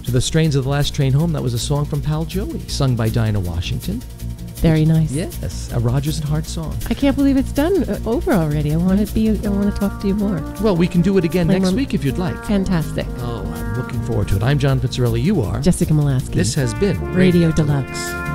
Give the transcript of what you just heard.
To the strains of The Last Train Home, that was a song from Pal Joey, sung by Dinah Washington. Very nice. Yes, a Rodgers and Hart song. I can't believe it's done over already. I want to talk to you more. Well, we can do it again next week if you'd like. Fantastic. Oh, I'm looking forward to it. I'm John Pizzarelli. You are Jessica Molaski. This has been Radio Deluxe.